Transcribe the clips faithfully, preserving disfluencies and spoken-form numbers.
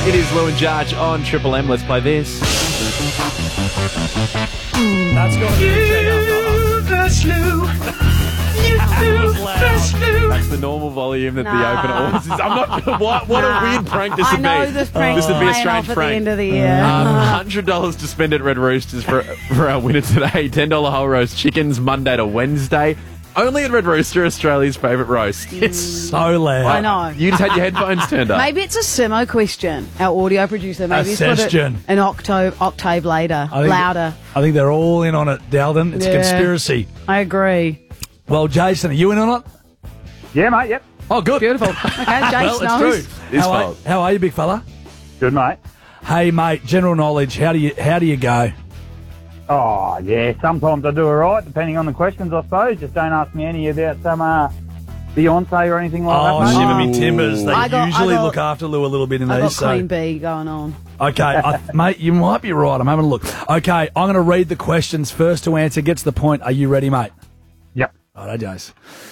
It is Lou and Jarge on Triple M. Let's play this. That's got to be You first, Lou. You first, Lou. That's the normal volume that Nah. the opener always is. I'm not. What, what a weird prank this I would know be. this prank This would be a playing strange off at prank. the end of the year. Um, one hundred dollars to spend at Red Roosters for, for our winner today. ten dollars whole roast chickens Monday to Wednesday. Only at Red Rooster, Australia's favourite roast. It's so loud. I know. You just had your headphones turned up. Maybe it's a Simo question. Our audio producer. Maybe he's put it session. an octave, octave later, I think- louder. I think they're all in on it, Dalden. It's Yeah. a conspiracy. I agree. Well, Jason, are you in on it? Yeah, mate, yep. Oh, good. Beautiful. Okay, Jace Well, knows. it's true. His How are, fault. how are you, big fella? Good, mate. Hey, mate, general knowledge, how do you how do you go? Oh, yeah, sometimes I do all right, depending on the questions, I suppose. Just don't ask me any about some uh, Beyonce or anything like Oh, that, mate. shiver me timbers. They I got- I usually got- look after Lou a little bit in I've got these. So. Queen Bee going on. Okay, I, mate, you might be right. I'm having a look. Okay, I'm going to read the questions. First to answer gets the point. Are you ready, mate? Yep. Righto, Jace.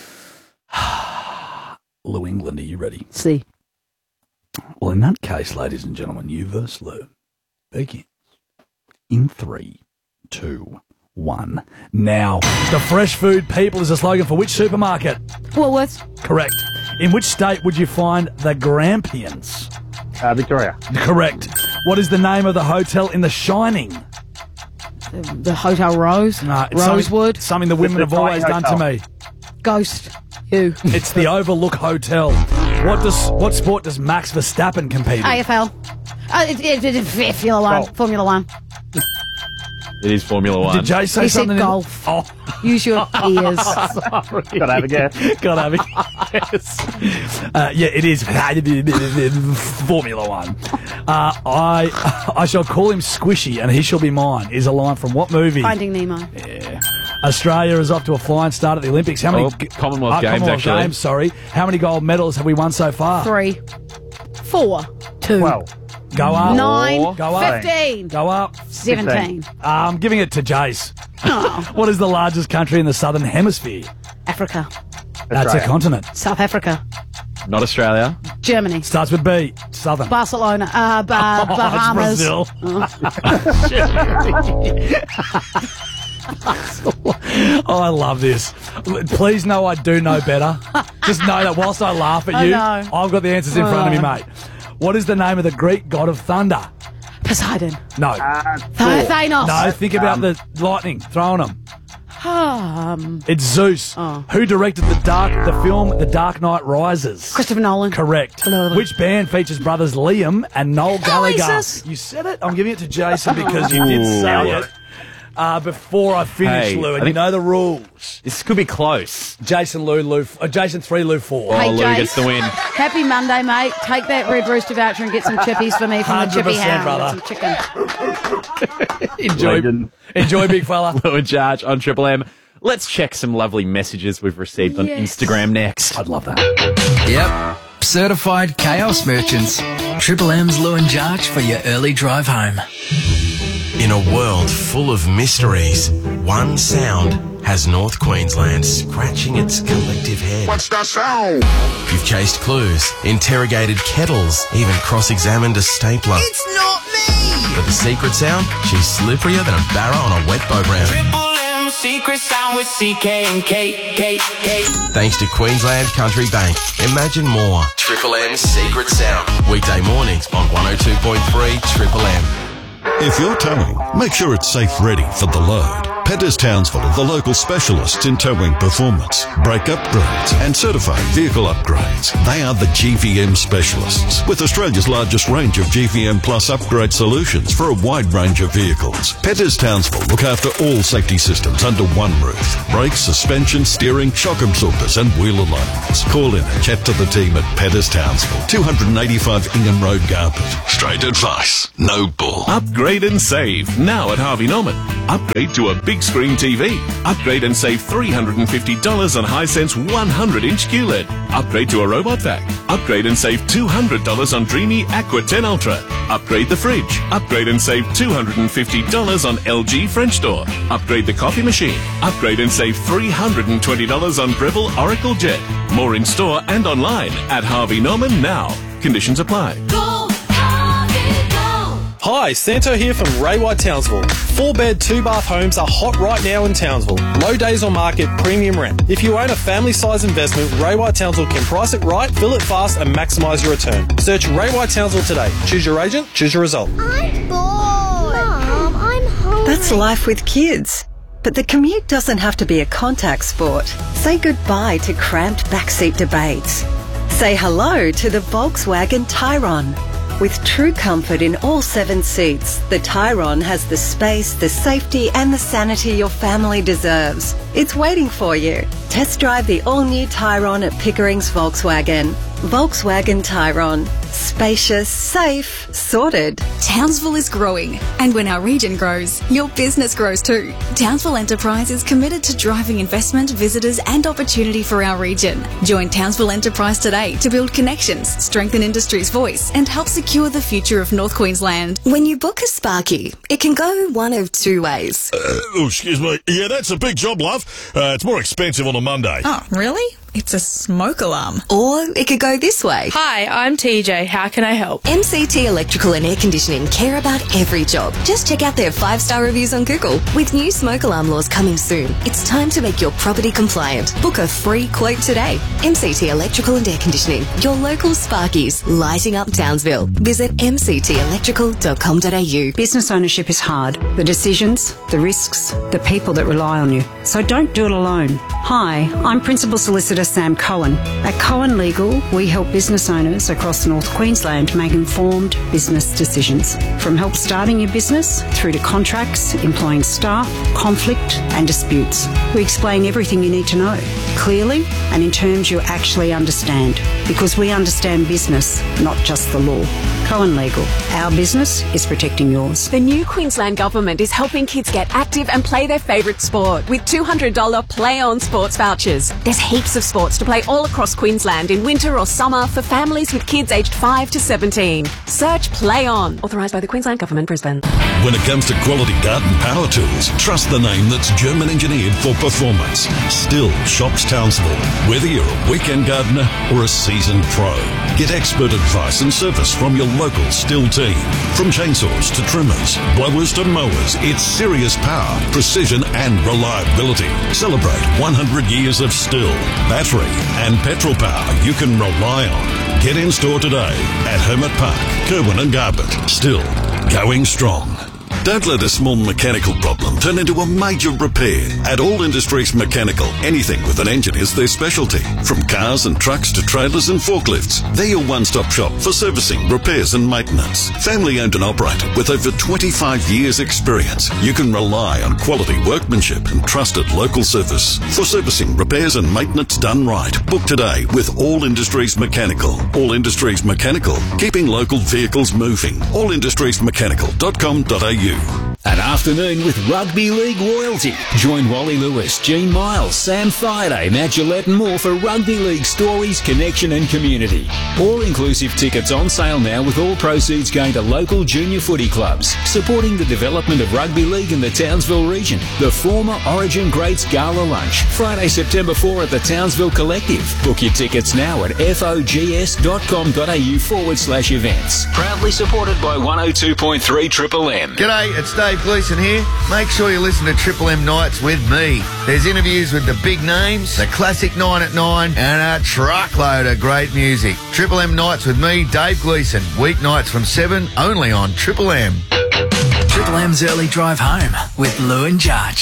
Lou England, are you ready? See. Well, in that case, ladies and gentlemen, you versus Lou begins in three, two, one. Now, the fresh food people is a slogan for which supermarket? Woolworths. Correct. In which state would you find the Grampians? Uh, Victoria. Correct. What is the name of the hotel in The Shining? The, the Hotel Rose. No, it's something- Rosewood. Something the women the have always Tiny done to Hotel. me. Ghost. You. It's the Overlook Hotel. What does what sport does Max Verstappen compete in? A F L. Uh, it, it, it, Formula One. Golf. Formula One. It is Formula One. Did Jay say He said something? in- golf. Oh, Use your ears. Gotta have a guess. gotta have a guess. Uh, yeah, it is Formula One. Uh, I I shall call him Squishy, and he shall be mine. Is a line from what movie? Finding Nemo. Australia is off to a flying start at the Olympics. How many Oh, Commonwealth uh, Games, Commonwealth actually. Games, sorry. How many gold medals have we won so far? Three. Four. Two. Well, Go up. Nine. Go up. Fifteen. Go up. Seventeen. Uh, I'm giving it to Jace. Oh, What is the largest country in the southern hemisphere? Africa. That's a Australia. continent. South Africa. Not Australia. Germany. Starts with B. Southern. Barcelona. Uh, ba- Oh, it's Bahamas. Brazil. Oh, I love this. Please know I do know better. Just know that whilst I laugh at I you, know. I've got the answers in front of me, mate. What is the name of the Greek god of thunder? Poseidon. No. uh, Th- Thanos. No, think about the lightning throwing them. Um, It's Zeus. Oh. Who directed the dark the film The Dark Knight Rises? Christopher Nolan. Correct. Which band features brothers Liam and Noel Gallagher? Oasis. You said it. I'm giving it to Jason because you did say it. Uh, before I finish, Hey, Lou, I and you think- know the rules. This could be close. Jason, Lou, Lou, uh, Jason three, Lou four. Oh, Hey, Lou Jace. gets the win. Happy Monday, mate. Take that Red Rooster voucher and get some chippies for me from the Chippy one hundred percent, Hound. brother. Some chicken. Enjoy, Legend. enjoy, big fella. Lou and Jarge on Triple M. Let's check some lovely messages we've received on Yes. Instagram next. I'd love that. Yep. Certified chaos merchants. Triple M's Lou and Jarge for your early drive home. In a world full of mysteries, one sound has North Queensland scratching its collective head. What's that sound? You've chased clues, interrogated kettles, even cross-examined a stapler. It's not me! But the secret sound? She's slipperier than a barra on a wet boat round. Triple M secret sound with C K and K, K, K. Thanks to Queensland Country Bank. Imagine more. Triple M's Secret Sound. Weekday mornings on one oh two point three Triple M. If you're towing, make sure it's safe ready for the load. Petters Townsville are the local specialists in towing performance, brake upgrades and certified vehicle upgrades. They are the G V M specialists with Australia's largest range of G V M Plus upgrade solutions for a wide range of vehicles. Petters Townsville look after all safety systems under one roof. Brakes, suspension, steering, shock absorbers and wheel alignments. Call in and chat to the team at Petters Townsville, two eighty-five Ingham Road, Garpet. Straight advice, no bull. Upgrade and save now at Harvey Norman. Upgrade to a big screen T V. Upgrade and save three hundred fifty dollars on Hisense one hundred inch Q L E D. Upgrade to a robot vac. Upgrade and save two hundred dollars on Dreamy Aqua ten Ultra. Upgrade the fridge. Upgrade and save two hundred fifty dollars on L G French door. Upgrade the coffee machine. Upgrade and save three hundred twenty dollars on Breville Oracle Jet. More in store and online at Harvey Norman now. Conditions apply. Go Harvey! Hi, Santo here from Ray White Townsville. Four bed, two bath homes are hot right now in Townsville. Low days on market, premium rent. If you own a family size investment, Ray White Townsville can price it right, fill it fast and maximise your return. Search Ray White Townsville today. Choose your agent, choose your result. I'm bored. Mum, I'm hungry. That's life with kids. But the commute doesn't have to be a contact sport. Say goodbye to cramped backseat debates. Say hello to the Volkswagen Tyrone. With true comfort in all seven seats, the Tyrone has the space, the safety and the sanity your family deserves. It's waiting for you. Test drive the all-new Tyrone at Pickering's Volkswagen. Volkswagen Tyrone. Spacious, safe, sorted. Townsville is growing, and when our region grows, your business grows too. Townsville Enterprise is committed to driving investment, visitors and opportunity for our region. Join Townsville Enterprise today to build connections, strengthen industry's voice and help secure the future of North Queensland. When you book a Sparky, it can go one of two ways. Uh, oh, excuse me. Yeah, that's a big job, love. Uh, it's more expensive on a Monday. Oh, really? It's a smoke alarm. Or it could go this way. Hi, I'm T J. How can I help? M C T Electrical and Air Conditioning care about every job. Just check out their five-star reviews on Google. With new smoke alarm laws coming soon, it's time to make your property compliant. Book a free quote today. M C T Electrical and Air Conditioning, your local Sparkies, lighting up Townsville. Visit m c t electrical dot com dot a u. Business ownership is hard. The decisions, the risks, the people that rely on you. So don't do it alone. Hi, I'm Principal Solicitor Sam Cohen. At Cohen Legal, we help business owners across North Queensland make informed business decisions. From help starting your business through to contracts, employing staff, conflict and disputes. We explain everything you need to know, clearly and in terms you actually understand. Because we understand business, not just the law. Cohen Legal. Our business is protecting yours. The new Queensland Government is helping kids get active and play their favourite sport with two hundred dollars Play On sports vouchers. There's heaps of sports to play all across Queensland in winter or summer for families with kids aged five to seventeen. Search Play On. Authorised by the Queensland Government, Brisbane. When it comes to quality garden power tools, trust the name that's German engineered for performance. Still Shops Townsville. Whether you're a weekend gardener or a seasoned pro, get expert advice and service from your local Still team. From chainsaws to trimmers, blowers to mowers, it's serious power, precision and reliability. Celebrate one hundred years of Still, battery and petrol power you can rely on. Get in store today at Hermit Park, Kerwin and Garbutt. Still going strong. Don't let a small mechanical problem turn into a major repair. At All Industries Mechanical, anything with an engine is their specialty. From cars and trucks to trailers and forklifts, they're your one-stop shop for servicing, repairs and maintenance. Family owned and operated with over twenty-five years experience, you can rely on quality workmanship and trusted local service. For servicing, repairs and maintenance done right, book today with All Industries Mechanical. All Industries Mechanical, keeping local vehicles moving. all industries mechanical dot com dot a u. An afternoon with Rugby League royalty. Join Wally Lewis, Gene Miles, Sam Friday, Matt Gillette and more for Rugby League stories, connection and community. All-inclusive tickets on sale now with all proceeds going to local junior footy clubs, supporting the development of Rugby League in the Townsville region. The former Origin Greats Gala Lunch, Friday, September fourth at the Townsville Collective. Book your tickets now at fogs.com.au forward slash events. Proudly supported by one oh two point three Triple M. G'day, it's Dave Gleeson here. Make sure you listen to Triple M Nights with me. There's interviews with the big names, the classic nine at nine, and a truckload of great music. Triple M Nights with me, Dave Gleeson. Weeknights from seven, only on Triple M. Triple M's Early Drive Home with Lou and Jarch.